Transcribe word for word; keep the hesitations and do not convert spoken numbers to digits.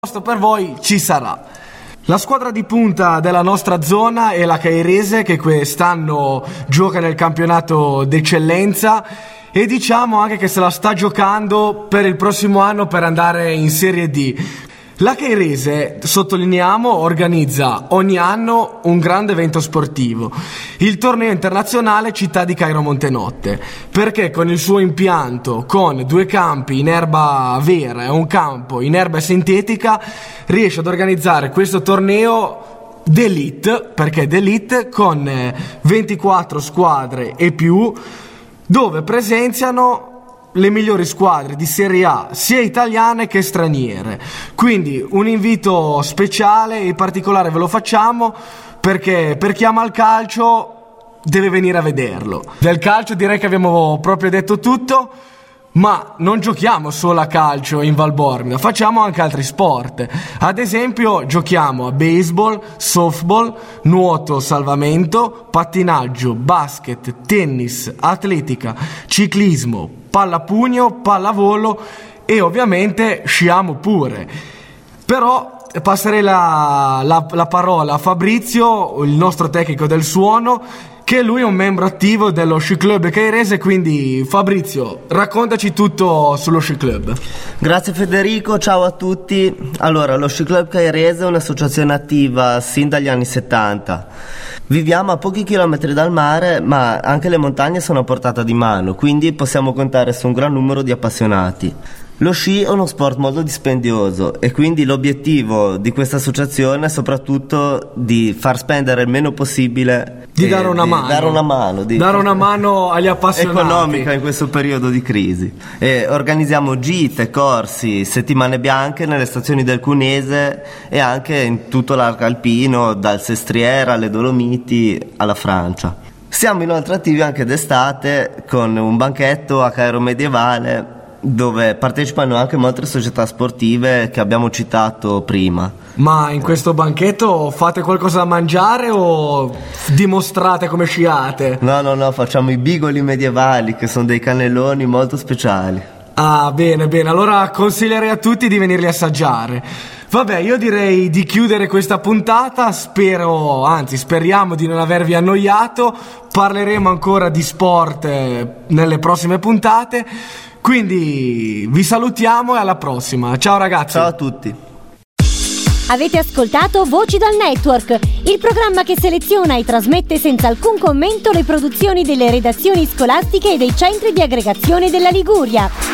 Posto per voi ci sarà. La squadra di punta della nostra zona è la Cairese, che quest'anno gioca nel campionato d'eccellenza e diciamo anche che se la sta giocando per il prossimo anno per andare in Serie D. La Cairese, sottolineiamo, organizza ogni anno un grande evento sportivo, il torneo internazionale Città di Cairo Montenotte, perché con il suo impianto, con due campi in erba vera e un campo in erba sintetica, riesce ad organizzare questo torneo d'elite, perché d'elite, con ventiquattro squadre e più, dove presenziano le migliori squadre di Serie A, sia italiane che straniere. Quindi un invito speciale e in particolare ve lo facciamo perché per chi ama il calcio deve venire a vederlo. Del calcio direi che abbiamo proprio detto tutto, ma non giochiamo solo a calcio in Val Bormida, facciamo anche altri sport. Ad esempio giochiamo a baseball, softball, nuoto, salvamento, pattinaggio, basket, tennis, atletica, ciclismo, pallapugno, pallavolo e ovviamente sciamo pure. Però passerei la, la, la parola a Fabrizio, il nostro tecnico del suono, che lui è un membro attivo dello Sci Club Cairese. Quindi Fabrizio, raccontaci tutto sullo Sci Club. Grazie Federico, ciao a tutti. Allora, lo Sci Club Cairese è un'associazione attiva sin dagli anni settanta. Viviamo a pochi chilometri dal mare, ma anche le montagne sono a portata di mano, quindi possiamo contare su un gran numero di appassionati. Lo sci è uno sport molto dispendioso e quindi l'obiettivo di questa associazione è soprattutto di far spendere il meno possibile, di dare una di mano, dare una mano, di dare una mano agli appassionati, economica in questo periodo di crisi. E organizziamo gite, corsi, settimane bianche nelle stazioni del Cunese e anche in tutto l'arco alpino, dal Sestriere alle Dolomiti alla Francia. Siamo inoltre attivi anche d'estate con un banchetto a Cairo Medievale, dove partecipano anche molte società sportive che abbiamo citato prima. Ma in questo banchetto fate qualcosa da mangiare o dimostrate come sciate? No, no, no, facciamo i bigoli medievali, che sono dei cannelloni molto speciali. Ah, bene, bene, allora consiglierei a tutti di venirli a assaggiare. Vabbè, io direi di chiudere questa puntata, spero, anzi speriamo di non avervi annoiato, parleremo ancora di sport nelle prossime puntate. Quindi vi salutiamo e alla prossima. Ciao ragazzi. Ciao a tutti. Avete ascoltato Voci dal Network, il programma che seleziona e trasmette senza alcun commento le produzioni delle redazioni scolastiche e dei centri di aggregazione della Liguria.